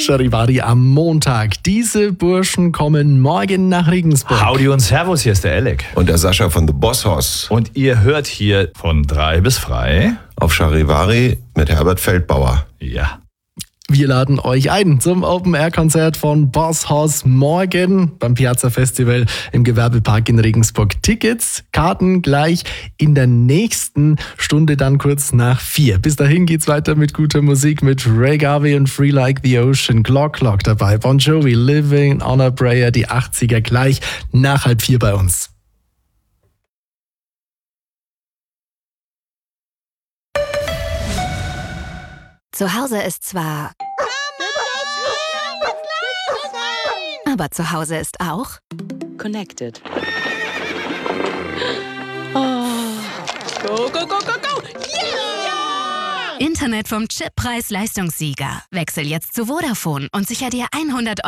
Charivari am Montag. Diese Burschen kommen morgen nach Regensburg. Howdy und Servus, hier ist der Alec. Und der Sascha von The Boss Hoss. Und ihr hört hier von 3 bis frei Auf Charivari mit Herbert Feldbauer. Ja. Wir laden euch ein zum Open-Air-Konzert von Boss Hoss morgen beim Piazza Festival im Gewerbepark in Regensburg. Tickets, Karten gleich in der nächsten Stunde, dann kurz nach 4. Bis dahin geht's weiter mit guter Musik mit Ray Garvey und Free Like the Ocean, Clock dabei, Bon Jovi, Living on a Prayer, die 80er gleich nach 3:30 bei uns. Zu Hause ist zwar... Aber zu Hause ist auch... Connected. Oh. Go, go, go, go, go! Yeah! Internet vom Chippreis-Leistungssieger. Wechsel jetzt zu Vodafone und sicher dir 100 €